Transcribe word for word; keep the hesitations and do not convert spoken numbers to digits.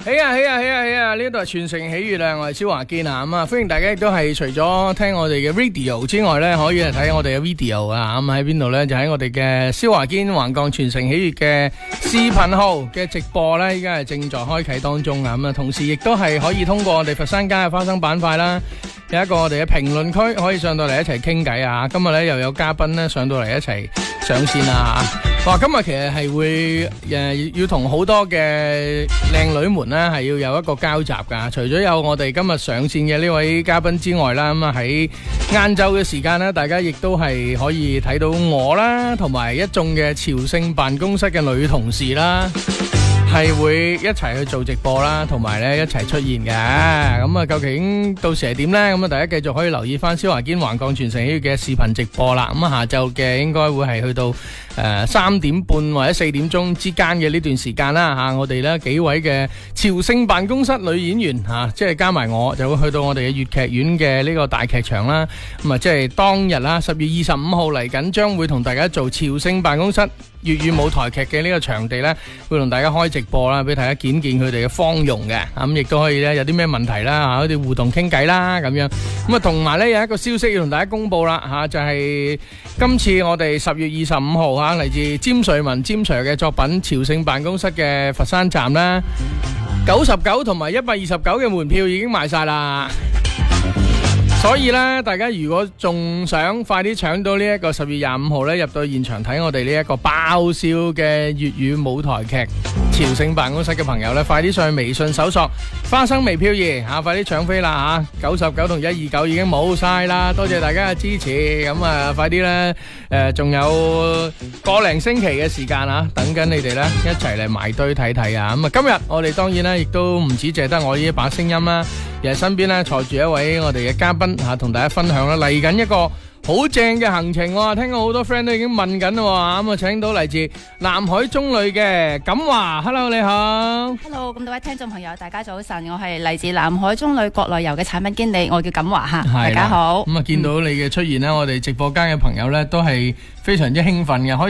起啊起啊起啊起啊！呢度係全城喜悅啊！我係蕭華堅啊，咁啊歡迎大家亦都係除咗聽我哋嘅 radio 之外咧，可以嚟睇我哋嘅 video 啊！咁喺邊度咧？就喺我哋嘅蕭華堅橫槓全城喜悅嘅視頻號嘅直播咧，依家係正在開啟當中啊！咁啊，同時亦都係可以通過我哋佛山街嘅花生板塊啦，有一個我哋嘅評論區可以上到嚟一齊傾偈啊！今日咧又有嘉賓咧上到嚟一齊上線啦嚇！哇！今日其實係會誒要同好多嘅靚女們咧係要有一個交集噶，除咗有我哋今日上線嘅呢位嘉賓之外啦，咁啊喺晏晝嘅時間咧，大家亦都係可以睇到我啦，同埋一眾嘅朝聖辦公室嘅女同事啦，係會一齊去做直播啦，同埋咧一齊出現嘅。咁啊，究竟到時係點呢？咁啊，大家繼續可以留意翻蕭華堅橫槓全城喜悅嘅視頻直播啦。咁啊，下晝嘅應該會係去到誒三點半或者四點鐘之間嘅呢段時間啦。吓，我哋咧幾位嘅朝聖辦公室女演員吓，即係加埋我，就會去到我哋嘅粵劇院嘅呢個大劇場啦。咁啊，即係當日啦，十月二十五號嚟緊，將會同大家做朝聖辦公室粵語舞台劇嘅呢個場地咧，會同大家開直播啦，俾大家見見佢哋嘅芳容嘅，咁亦都可以咧有啲咩問題啦，吓，可以互動傾偈啦，咁樣。咁啊，同埋咧有一個消息要同大家公布啦，吓，就係今次我哋十月二十五號吓，嚟自詹瑞文詹 Sir 嘅作品《朝聖辦公室》嘅佛山站啦，九十九同埋一百二十九嘅門票已經賣晒啦。所以咧，大家如果仲想快啲搶到呢一個十月廿五號咧入到現場睇我哋呢一個爆笑嘅粵語舞台劇朝聖辦公室嘅朋友咧，快啲上去微信搜索花生微票兒吓，快啲搶飛啦吓！九十九同一二九已經冇晒啦，多謝大家嘅支持。咁啊，快啲咧誒，仲有個零星期嘅時間啊，等緊你哋咧一齊嚟埋堆睇睇啊！咁啊，今日我哋當然咧亦都唔止淨係得我呢一把聲音啦。而係身邊咧坐住一位我哋嘅嘉賓吓，同大家分享啦，嚟緊一個好正嘅行程喎。聽過好多 friend 都已經問緊啦，咁啊請到嚟自南海中旅嘅錦華 ，Hello 你好 ，Hello， 咁多位聽眾朋友大家早晨，我係嚟自南海中旅國內遊嘅產品經理，我叫錦華吓，大家好。 咁啊見到你嘅出現咧，我哋直播間嘅朋友咧都係非常之興奮嘅。